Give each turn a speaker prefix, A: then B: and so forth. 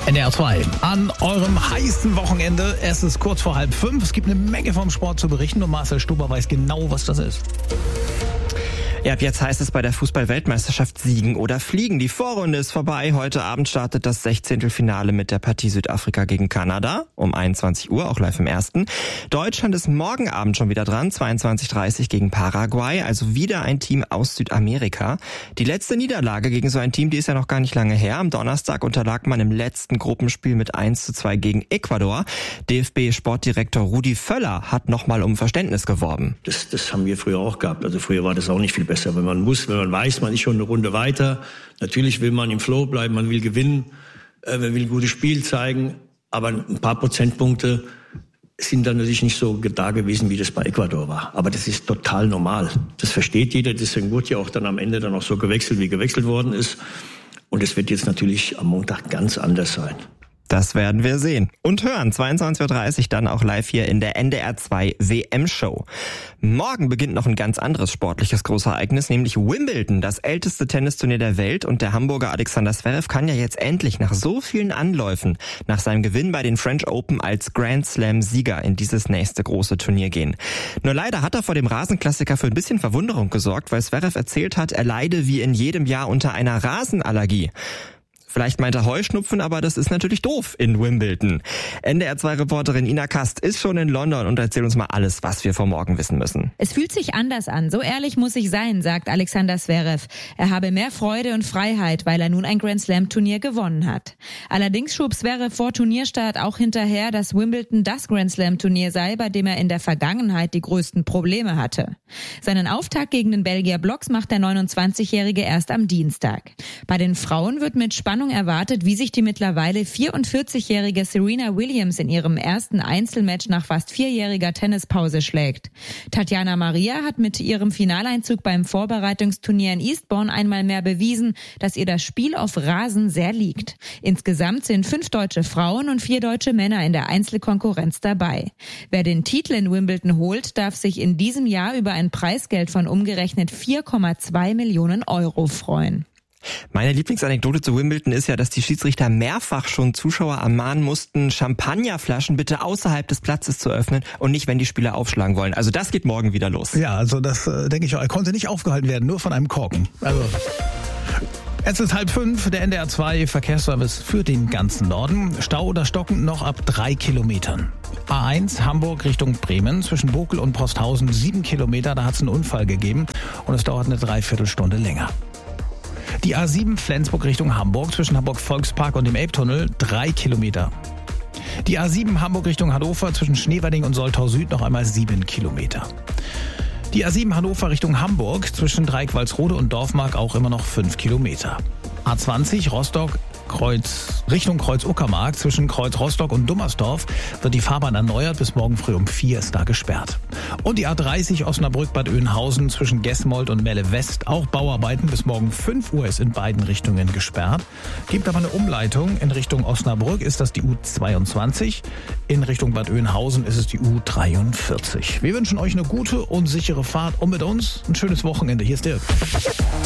A: NDR 2 an eurem heißen Wochenende. Es ist kurz vor 4:30. Es gibt eine Menge vom Sport zu berichten und Marcel Stuber weiß genau, was das ist.
B: Ja, ab jetzt heißt es bei der Fußball-Weltmeisterschaft siegen oder fliegen. Die Vorrunde ist vorbei. Heute Abend startet das 16. Finale mit der Partie Südafrika gegen Kanada um 21 Uhr, auch live im Ersten. Deutschland ist morgen Abend schon wieder dran, 22:30 gegen Paraguay, also wieder ein Team aus Südamerika. Die letzte Niederlage gegen so ein Team, die ist ja noch gar nicht lange her. Am Donnerstag unterlag man im letzten Gruppenspiel mit 1:2 gegen Ecuador. DFB-Sportdirektor Rudi Völler hat nochmal um Verständnis geworben.
C: Das haben wir früher auch gehabt. Also früher war das auch nicht viel besser. Wenn man weiß, man ist schon eine Runde weiter. Natürlich will man im Flow bleiben, man will gewinnen, man will ein gutes Spiel zeigen. Aber ein paar Prozentpunkte sind dann natürlich nicht so da gewesen, wie das bei Ecuador war. Aber das ist total normal. Das versteht jeder. Deswegen wurde ja auch dann am Ende dann auch so gewechselt, wie gewechselt worden ist. Und es wird jetzt natürlich am Montag ganz anders sein.
B: Das werden wir sehen und hören. 22:30 Uhr dann auch live hier in der NDR 2 WM-Show. Morgen beginnt noch ein ganz anderes sportliches Großereignis, nämlich Wimbledon, das älteste Tennisturnier der Welt. Und der Hamburger Alexander Zverev kann ja jetzt endlich nach so vielen Anläufen, nach seinem Gewinn bei den French Open als Grand Slam-Sieger in dieses nächste große Turnier gehen. Nur leider hat er vor dem Rasenklassiker für ein bisschen Verwunderung gesorgt, weil Zverev erzählt hat, er leide wie in jedem Jahr unter einer Rasenallergie. Vielleicht meint er Heuschnupfen, aber das ist natürlich doof in Wimbledon. NDR 2-Reporterin Ina Kast ist schon in London und erzählt uns mal alles, was wir vor morgen wissen müssen.
D: Es fühlt sich anders an, so ehrlich muss ich sein, sagt Alexander Zverev. Er habe mehr Freude und Freiheit, weil er nun ein Grand Slam-Turnier gewonnen hat. Allerdings schob Zverev vor Turnierstart auch hinterher, dass Wimbledon das Grand Slam-Turnier sei, bei dem er in der Vergangenheit die größten Probleme hatte. Seinen Auftakt gegen den Belgier Blocks macht der 29-Jährige erst am Dienstag. Bei den Frauen wird mit Spannung erwartet, wie sich die mittlerweile 44-jährige Serena Williams in ihrem ersten Einzelmatch nach fast 4-jähriger Tennispause schlägt. Tatjana Maria hat mit ihrem Finaleinzug beim Vorbereitungsturnier in Eastbourne einmal mehr bewiesen, dass ihr das Spiel auf Rasen sehr liegt. Insgesamt sind 5 deutsche Frauen und 4 deutsche Männer in der Einzelkonkurrenz dabei. Wer den Titel in Wimbledon holt, darf sich in diesem Jahr über ein Preisgeld von umgerechnet 4,2 Millionen Euro freuen.
B: Meine Lieblingsanekdote zu Wimbledon ist ja, dass die Schiedsrichter mehrfach schon Zuschauer ermahnen mussten, Champagnerflaschen bitte außerhalb des Platzes zu öffnen und nicht, wenn die Spieler aufschlagen wollen. Also das geht morgen wieder los.
A: Ja, also das denke ich auch. Er konnte nicht aufgehalten werden, nur von einem Korken. Also es ist 4:30, der NDR 2 Verkehrsservice für den ganzen Norden. Stau oder stockend noch ab 3 Kilometern. A1 Hamburg Richtung Bremen, zwischen Bokel und Posthausen 7 Kilometer, da hat es einen Unfall gegeben und es dauert eine Dreiviertelstunde länger. Die A7 Flensburg Richtung Hamburg, zwischen Hamburg Volkspark und dem Elbtunnel 3 Kilometer. Die A7 Hamburg Richtung Hannover, zwischen Schneewerding und Soltau Süd noch einmal 7 Kilometer. Die A7 Hannover Richtung Hamburg, zwischen Dreieck-Walsrode und Dorfmark auch immer noch 5 Kilometer. A20 Rostock Richtung Kreuz-Uckermark, zwischen Kreuz Rostock und Dummersdorf wird die Fahrbahn erneuert. Bis morgen früh um 4 ist da gesperrt. Und die A30 Osnabrück-Bad Oeynhausen zwischen Gesmold und Melle West. Auch Bauarbeiten. Bis morgen 5 Uhr ist in beiden Richtungen gesperrt. Gibt aber eine Umleitung. In Richtung Osnabrück ist das die U22. In Richtung Bad Oeynhausen ist es die U43. Wir wünschen euch eine gute und sichere Fahrt und mit uns ein schönes Wochenende. Hier ist Dirk.